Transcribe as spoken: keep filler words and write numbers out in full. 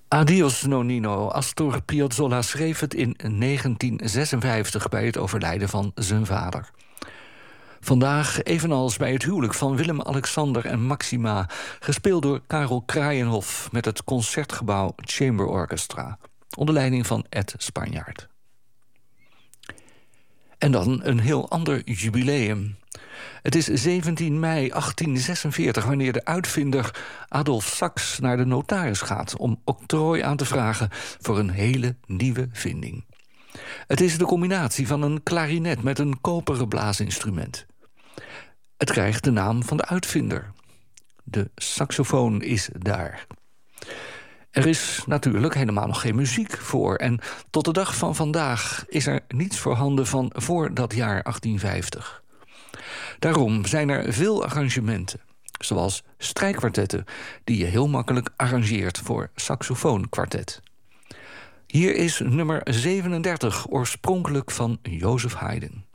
Adios Nonino. Astor Piazzolla schreef het in negentien zesenvijftig bij het overlijden van zijn vader. Vandaag, evenals bij het huwelijk van Willem-Alexander en Maxima, gespeeld door Karel Kraaienhof met het Concertgebouw Chamber Orchestra, onder leiding van Ed Spanjaard. En dan een heel ander jubileum. Het is zeventien mei achttien zesenveertig wanneer de uitvinder Adolf Sachs naar de notaris gaat om octrooi aan te vragen voor een hele nieuwe vinding. Het is de combinatie van een klarinet met een koperen blaasinstrument. Het krijgt de naam van de uitvinder. De saxofoon is daar. Er is natuurlijk helemaal nog geen muziek voor. En tot de dag van vandaag is er niets voorhanden van voor dat jaar achttien vijftig. Daarom zijn er veel arrangementen, zoals strijkkwartetten, die je heel makkelijk arrangeert voor saxofoonkwartet. Hier is nummer zevenendertig, oorspronkelijk van Joseph Haydn.